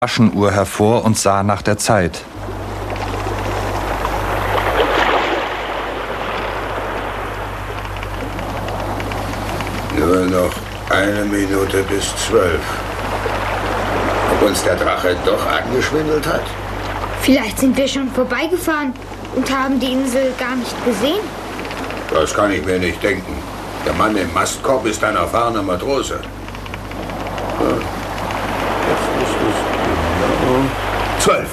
Taschenuhr hervor und sah nach der Zeit. Nur noch 1 Minute bis 12. Ob uns der Drache doch angeschwindelt hat? Vielleicht sind wir schon vorbeigefahren und haben die Insel gar nicht gesehen. Das kann ich mir nicht denken. Der Mann im Mastkorb ist ein erfahrener Matrose. Jetzt ist es genau 12.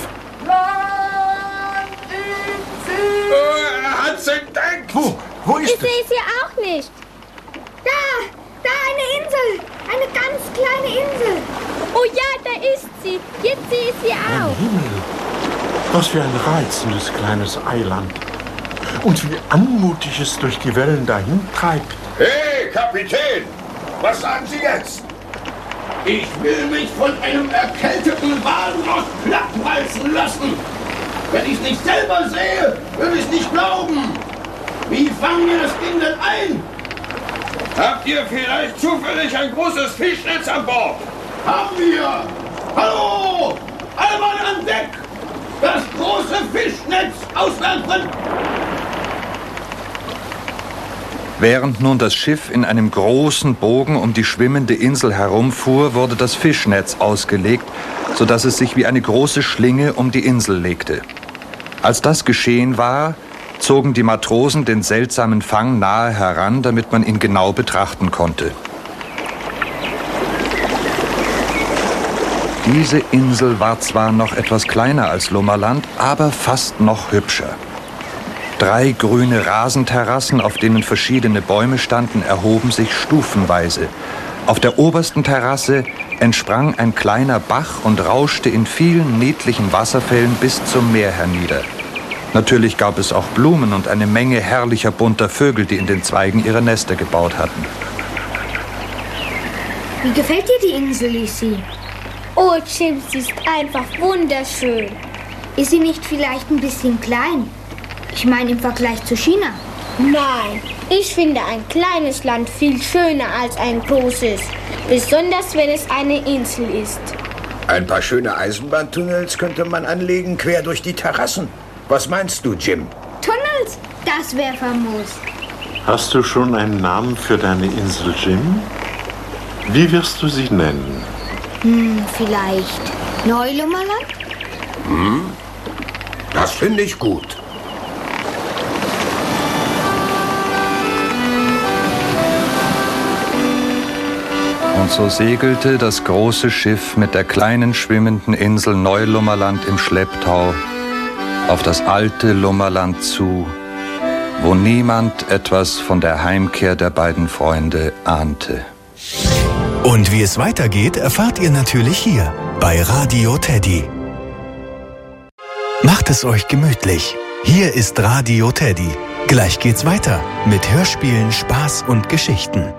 Er hat's entdeckt! Wo ist Ich es? sehe sie auch nicht. Da eine Insel. Eine ganz kleine Insel. Oh ja, da ist sie. Jetzt sehe ich sie auch. Himmel, was für ein reizendes kleines Eiland. Und wie anmutig es durch die Wellen dahin treibt. Hey, Kapitän! Was sagen Sie jetzt? Ich will mich von einem erkälteten Walross plattreißen lassen. Wenn ich es nicht selber sehe, will ich es nicht glauben. Wie fangen wir das Ding denn ein? Habt ihr vielleicht zufällig ein großes Fischnetz an Bord? Haben wir! Hallo! Alle Mann an Deck! Das große Fischnetz auswerfen! Während nun das Schiff in einem großen Bogen um die schwimmende Insel herumfuhr, wurde das Fischnetz ausgelegt, sodass es sich wie eine große Schlinge um die Insel legte. Als das geschehen war, zogen die Matrosen den seltsamen Fang nahe heran, damit man ihn genau betrachten konnte. Diese Insel war zwar noch etwas kleiner als Lummerland, aber fast noch hübscher. 3 grüne Rasenterrassen, auf denen verschiedene Bäume standen, erhoben sich stufenweise. Auf der obersten Terrasse entsprang ein kleiner Bach und rauschte in vielen niedlichen Wasserfällen bis zum Meer hernieder. Natürlich gab es auch Blumen und eine Menge herrlicher bunter Vögel, die in den Zweigen ihre Nester gebaut hatten. Wie gefällt dir die Insel, Lisi? Oh, Jim, sie ist einfach wunderschön. Ist sie nicht vielleicht ein bisschen klein? Ich meine im Vergleich zu China. Nein, ich finde ein kleines Land viel schöner als ein großes. Besonders wenn es eine Insel ist. Ein paar schöne Eisenbahntunnels könnte man anlegen, quer durch die Terrassen. Was meinst du, Jim? Tunnels? Das wäre famos. Hast du schon einen Namen für deine Insel, Jim? Wie wirst du sie nennen? Vielleicht Neulummerland? Das finde ich gut. Und so segelte das große Schiff mit der kleinen schwimmenden Insel Neulummerland im Schlepptau auf das alte Lummerland zu, wo niemand etwas von der Heimkehr der beiden Freunde ahnte. Und wie es weitergeht, erfahrt ihr natürlich hier bei Radio Teddy. Macht es euch gemütlich. Hier ist Radio Teddy. Gleich geht's weiter mit Hörspielen, Spaß und Geschichten.